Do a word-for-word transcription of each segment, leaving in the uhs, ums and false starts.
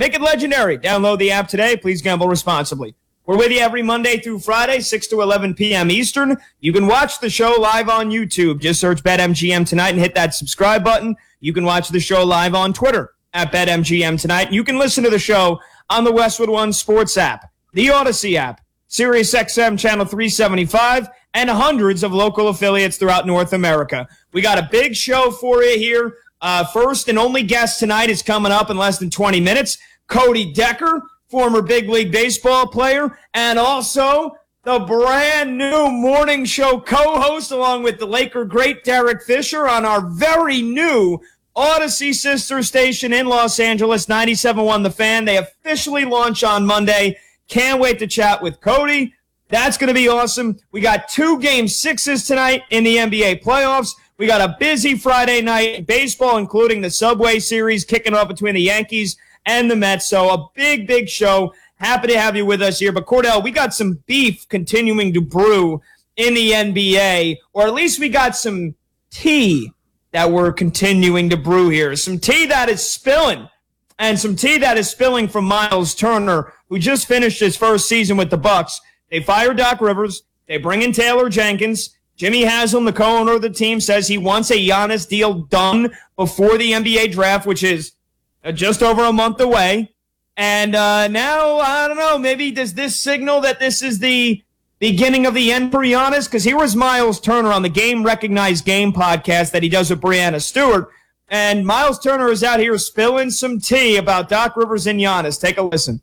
Make it legendary. Download the app today. Please gamble responsibly. We're with you every Monday through Friday, six to eleven p.m. Eastern. You can watch the show live on YouTube. Just search BetMGM Tonight and hit that subscribe button. You can watch the show live on Twitter at BetMGM Tonight. You can listen to the show on the Westwood One Sports app, the Odyssey app, SiriusXM Channel three seventy-five, and hundreds of local affiliates throughout North America. We got a big show for you here. Uh, first and only guest tonight is coming up in less than twenty minutes. Cody Decker, former Big League Baseball player, and also the brand new morning show co-host along with the Laker great Derek Fisher on our very new Odyssey sister station in Los Angeles, ninety-seven point one The Fan. They officially launch on Monday. Can't wait to chat with Cody. That's going to be awesome. We got two game sixes tonight in the N B A playoffs. We got a busy Friday night in baseball, including the Subway Series kicking off between the Yankees and the Mets. So a big, big show. Happy to have you with us here. But Cordell, we got some beef continuing to brew in the N B A, or at least we got some tea that we're continuing to brew here. Some tea that is spilling, and some tea that is spilling from Miles Turner, who just finished his first season with the Bucks. They fired Doc Rivers. They bring in Taylor Jenkins. Jimmy Haslam, the co-owner of the team, says he wants a Giannis deal done before the N B A draft, which is uh, just over a month away. And uh, now, I don't know, maybe does this signal that this is the beginning of the end for Giannis? Because here was Miles Turner on the Game Recognized Game podcast that he does with Brianna Stewart. And Miles Turner is out here spilling some tea about Doc Rivers and Giannis. Take a listen.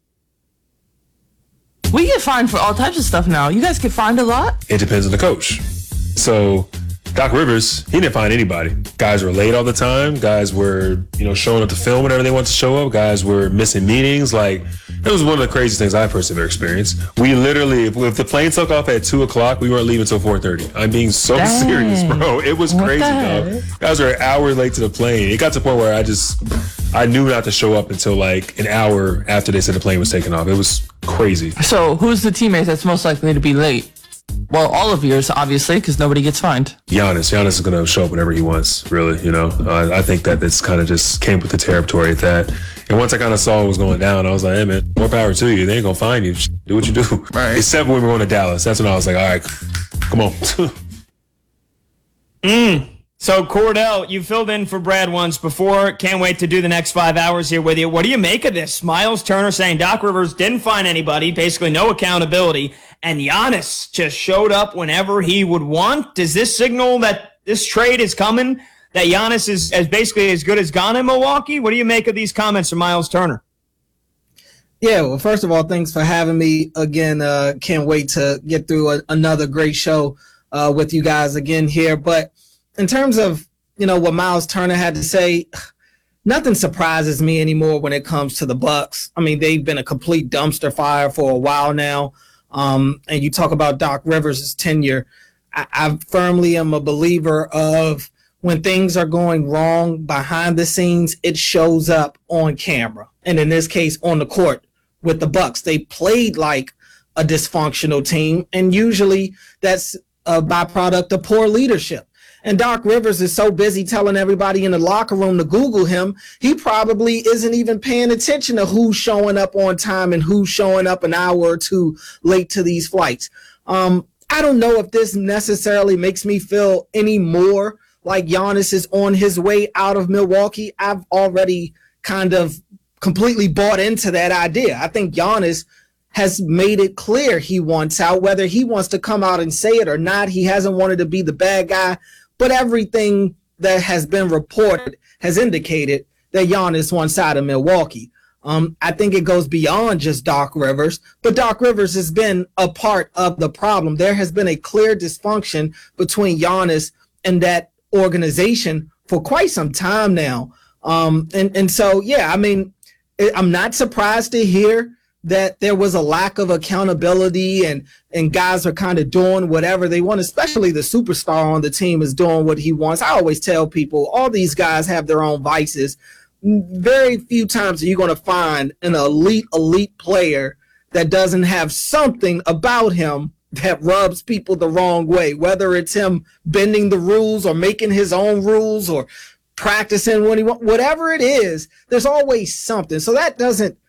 We get fined for all types of stuff now. You guys get fined a lot? It depends on the coach. So Doc Rivers, he didn't find anybody. Guys were late all the time. Guys were, you know, showing up to film whenever they wanted to show up. Guys were missing meetings. Like, it was one of the craziest things I personally ever experienced. We literally, if, if the plane took off at two o'clock, we weren't leaving until four thirty. I'm being so Dang. serious, bro. It was What crazy, the dog. Guys were an hour late to the plane. It got to the point where I just, I knew not to show up until like an hour after they said the plane was taking off. It was crazy. So who's the teammate that's most likely to be late? Well, all of yours, obviously, because nobody gets fined. Giannis. Giannis is going to show up whenever he wants, really, you know. Uh, I think that this kind of just came with the territory at that. And once I kind of saw what was going down, I was like, hey, man, more power to you. They ain't going to find you. Do what you do. Right. Except when we were going to Dallas. That's when I was like, all right, come on. mm. So, Cordell, you filled in for Brad once before. Can't wait to do the next five hours here with you. What do you make of this? Miles Turner saying Doc Rivers didn't find anybody, basically no accountability, and Giannis just showed up whenever he would want. Does this signal that this trade is coming, that Giannis is as basically as good as gone in Milwaukee? What do you make of these comments from Miles Turner? Yeah, well, first of all, thanks for having me again. Uh, can't wait to get through a, another great show uh, with you guys again here. But in terms of, you know, what Miles Turner had to say, nothing surprises me anymore when it comes to the Bucks. I mean, they've been a complete dumpster fire for a while now. Um, and you talk about Doc Rivers' tenure. I, I firmly am a believer of when things are going wrong behind the scenes, it shows up on camera. And in this case, on the court with the Bucks. They played like a dysfunctional team, and usually that's a byproduct of poor leadership. And Doc Rivers is so busy telling everybody in the locker room to Google him, he probably isn't even paying attention to who's showing up on time and who's showing up an hour or two late to these flights. Um, I don't know if this necessarily makes me feel any more like Giannis is on his way out of Milwaukee. I've already kind of completely bought into that idea. I think Giannis has made it clear he wants out, whether he wants to come out and say it or not. He hasn't wanted to be the bad guy. But everything that has been reported has indicated that Giannis wants out of Milwaukee. Um, I think it goes beyond just Doc Rivers, but Doc Rivers has been a part of the problem. There has been a clear dysfunction between Giannis and that organization for quite some time now. Um, and, and so, yeah, I mean, I'm not surprised to hear that there was a lack of accountability and, and guys are kind of doing whatever they want, especially the superstar on the team is doing what he wants. I always tell people all these guys have their own vices. Very few times are you going to find an elite, elite player that doesn't have something about him that rubs people the wrong way, whether it's him bending the rules or making his own rules or practicing when he wants, whatever it is, there's always something. So that doesn't